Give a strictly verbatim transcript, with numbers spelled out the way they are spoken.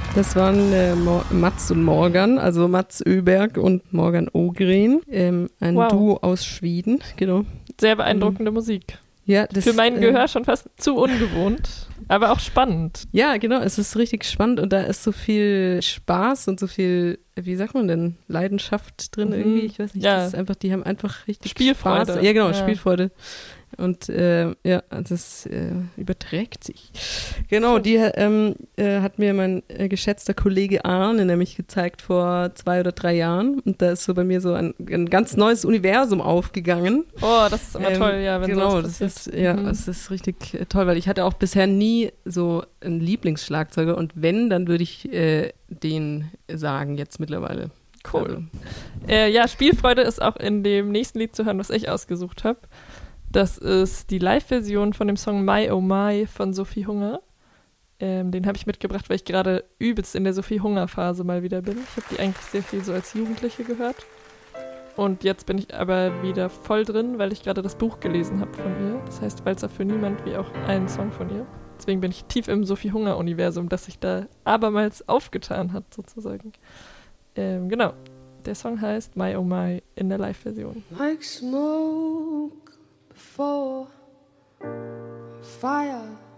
Das waren äh, Mo- Mats und Morgan, also Mats Öberg und Morgan Ågren, ähm, ein Wow. Duo aus Schweden, genau. Sehr beeindruckende ähm, Musik. Ja, das, Für mein äh, Gehör schon fast zu ungewohnt, aber auch spannend. Ja, genau, es ist richtig spannend und da ist so viel Spaß und so viel, wie sagt man denn, Leidenschaft drin Mhm. irgendwie, ich weiß nicht, Ja. das ist einfach, die haben einfach richtig Spielfreude. Spaß. Ja, genau, Ja. Spielfreude. Und äh, ja, das äh, überträgt sich. Genau, die ähm, äh, hat mir mein äh, geschätzter Kollege Arne nämlich gezeigt vor zwei oder drei Jahren. Und da ist so bei mir so ein, ein ganz neues Universum aufgegangen. Oh, das ist immer ähm, toll, ja, wenn genau, sowas das passiert. ist ja, Mhm. das ist richtig äh, toll, weil ich hatte auch bisher nie so einen Lieblingsschlagzeuger und wenn, dann würde ich äh, den sagen jetzt mittlerweile. Cool. Also. Äh, ja, Spielfreude ist auch in dem nächsten Lied zu hören, was ich ausgesucht habe. Das ist die Live-Version von dem Song My Oh My von Sophie Hunger. Ähm, den habe ich mitgebracht, weil ich gerade übelst in der Sophie Hunger-Phase mal wieder bin. Ich habe die eigentlich sehr viel so als Jugendliche gehört. Und jetzt bin ich aber wieder voll drin, weil ich gerade das Buch gelesen habe von ihr. Das heißt Walzer für niemand, wie auch ein Song von ihr. Deswegen bin ich tief im Sophie Hunger-Universum, das sich da abermals aufgetan hat, sozusagen. Ähm, genau. Der Song heißt My Oh My in der Live-Version. Like smoke before fire